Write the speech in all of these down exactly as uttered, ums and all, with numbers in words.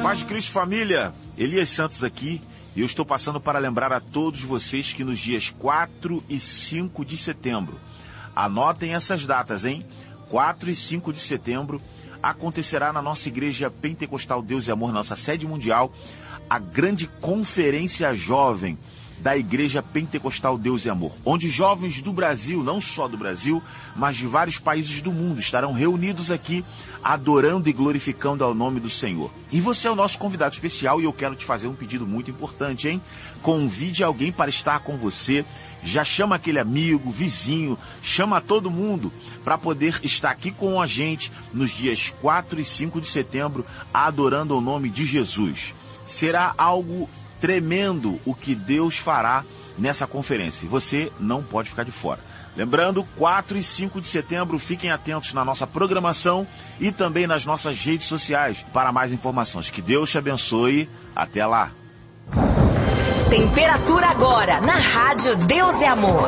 Paz de Cristo, família, Elias Santos aqui, e eu estou passando para lembrar a todos vocês que nos dias quatro e cinco de setembro, anotem essas datas, hein? quatro e cinco de setembro, acontecerá na nossa Igreja Pentecostal Deus e Amor, nossa sede mundial, a grande conferência jovem da Igreja Pentecostal Deus e Amor, onde jovens do Brasil, não só do Brasil, mas de vários países do mundo, estarão reunidos aqui, adorando e glorificando ao nome do Senhor. E você é o nosso convidado especial e eu quero te fazer um pedido muito importante, hein? Convide alguém para estar com você, já chama aquele amigo, vizinho, chama todo mundo para poder estar aqui com a gente nos dias quatro e cinco de setembro, adorando ao nome de Jesus. Será algo tremendo o que Deus fará nessa conferência. E você não pode ficar de fora. Lembrando, quatro e cinco de setembro, fiquem atentos na nossa programação e também nas nossas redes sociais para mais informações. Que Deus te abençoe. Até lá. Temperatura agora na Rádio Deus e Amor.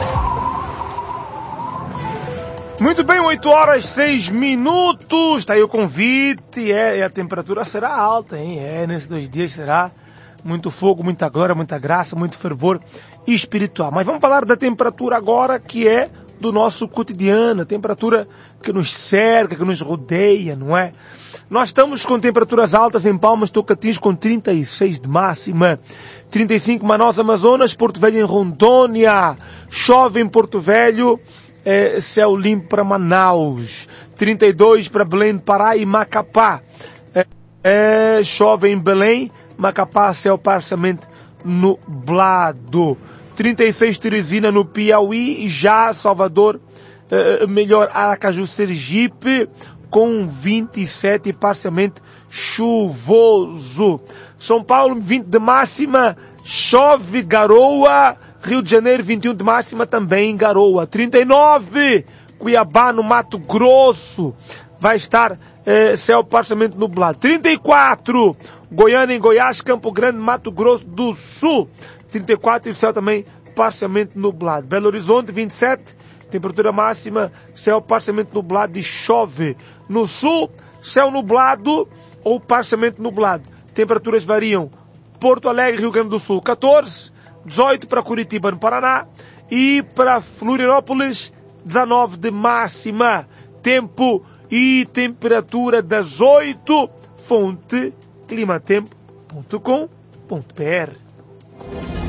Muito bem, oito horas, seis minutos. Está aí o convite. É, e a temperatura será alta, hein? É, nesses dois dias será muito fogo, muita glória, muita graça, muito fervor espiritual. Mas vamos falar da temperatura agora, que é do nosso cotidiano, a temperatura que nos cerca, que nos rodeia, não é? Nós estamos com temperaturas altas em Palmas, Tocantins, com trinta e seis de máxima, trinta e cinco Manaus, Amazonas, Porto Velho em Rondônia, chove em Porto Velho, é, céu limpo para Manaus, trinta e dois para Belém do Pará e Macapá, é, é, chove em Belém, Macapá, céu parcialmente nublado. trinta e seis Teresina no Piauí, já Salvador, uh, melhor Aracaju, Sergipe, com vinte e sete parcialmente chuvoso. São Paulo, vinte de máxima, chove, garoa. Rio de Janeiro, vinte e um de máxima, também garoa. trinta e nove, Cuiabá, no Mato Grosso, vai estar eh, céu parcialmente nublado. trinta e quatro, Goiânia em Goiás, Campo Grande, Mato Grosso do Sul. trinta e quatro e o céu também parcialmente nublado. Belo Horizonte, vinte e sete, temperatura máxima, céu parcialmente nublado e chove. No sul, céu nublado ou parcialmente nublado. Temperaturas variam. Porto Alegre, Rio Grande do Sul, catorze, dezoito para Curitiba, no Paraná, e para Florianópolis, dezenove de máxima. Tempo e temperatura das oito, fonte climatempo ponto com ponto br.